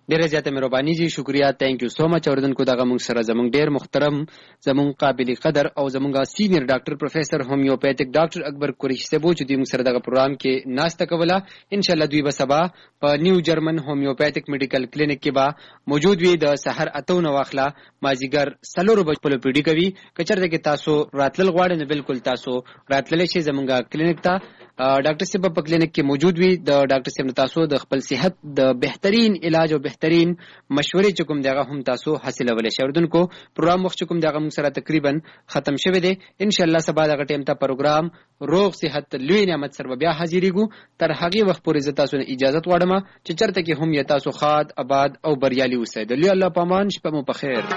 ډیره زیاته مهرباني جی، شکریا، تھینک یو سو مچ. اوردونکو دغه موږ سره زموږ ډیر محترم، زموږ قابل قدر او زموږ سینیئر ډاکټر پروفیسر هومیوپیتھک ډاکټر اکبر قریشی صاحب چې دوی موږ سره دغه پروګرام کې ناسته کوله. ان شاء الله دوی به سبا په نیو جرمن هومیوپیتھک میډیکل کلینیک کې به موجود وي د سحر 8:09 واخله مازیګر 4 بج په پیډي کوي. کچرته کې تاسو راتلل غواړئ نو بالکل تاسو راتللی شئ زموږ کلینیک ته. ډاکټر صاحب په کلینیک کې موجود وي. د ډاکټر صاحب تاسو د خپل صحت د بهترین علاج او بهترین مشورې چې کوم دغه هم تاسو حاصلولای شئ. اردوونکو پروګرام وخت کوم دغه موږ سره تقریبا ختم شوه دی. ان شاء الله سبا دغه ټیم ته پروګرام روغ صحت لوی نعمت سره بیا حاضرېږو. تر هغه وخت پورې زه تاسو نه اجازه غواړم چې چرته کې هم یا تاسو خاد آباد او بریالي اوسئ. د الله پامان، شپه مو په خیر.